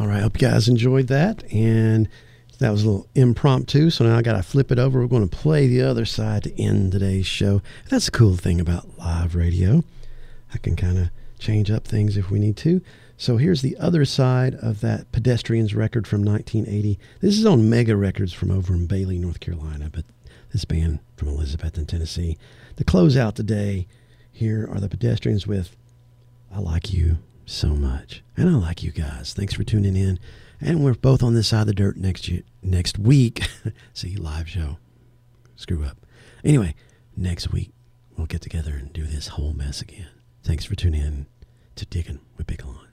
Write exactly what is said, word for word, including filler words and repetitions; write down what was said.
All right, hope you guys enjoyed that. And that was a little impromptu, so now I got to flip it over. We're going to play the other side to end today's show. That's the cool thing about live radio. I can kind of change up things if we need to. So here's the other side of that Pedestrians record from nineteen eighty. This is on Mega Records from over in Bailey, North Carolina, but this band from Elizabethton, Tennessee. To close out today, here are the Pedestrians with I Like You So Much. And I like you guys. Thanks for tuning in. And we're both on this side of the dirt next year, next week. See, live show. Screw up. Anyway, next week, we'll get together and do this whole mess again. Thanks for tuning in to Digging with Big Lon.